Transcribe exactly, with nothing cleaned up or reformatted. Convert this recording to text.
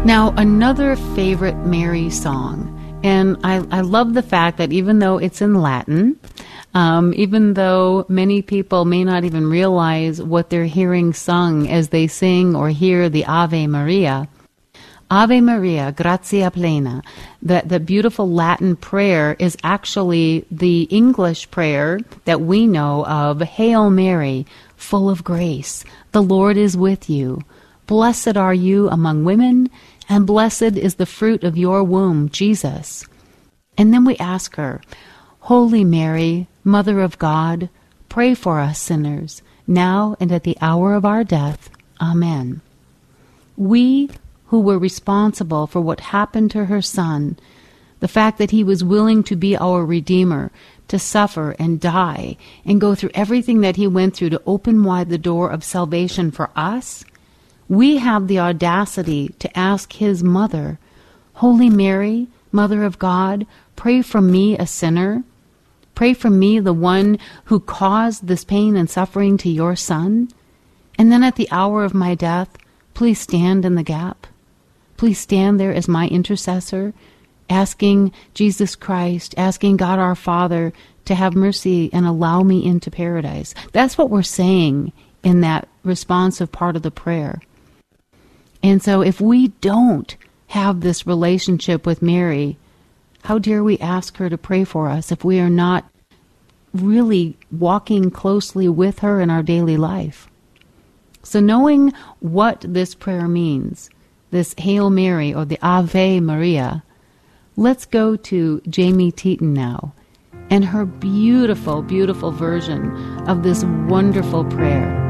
Now, another favorite Mary song, and I, I love the fact that even though it's in Latin, um, even though many people may not even realize what they're hearing sung as they sing or hear the Ave Maria, Ave Maria, gratia plena, that the beautiful Latin prayer is actually the English prayer that we know of, Hail Mary, full of grace, the Lord is with you. Blessed are you among women, and blessed is the fruit of your womb, Jesus. And then we ask her, Holy Mary, Mother of God, pray for us sinners, now and at the hour of our death. Amen. We who were responsible for what happened to her son, the fact that he was willing to be our Redeemer, to suffer and die, and go through everything that he went through to open wide the door of salvation for us, we have the audacity to ask his mother, Holy Mary, Mother of God, pray for me, a sinner. Pray for me, the one who caused this pain and suffering to your son. And then at the hour of my death, please stand in the gap. Please stand there as my intercessor, asking Jesus Christ, asking God our Father to have mercy and allow me into paradise. That's what we're saying in that responsive part of the prayer. And so if we don't have this relationship with Mary, how dare we ask her to pray for us if we are not really walking closely with her in our daily life? So knowing what this prayer means, this Hail Mary or the Ave Maria, let's go to Jamie Teton now and her beautiful, beautiful version of this wonderful prayer.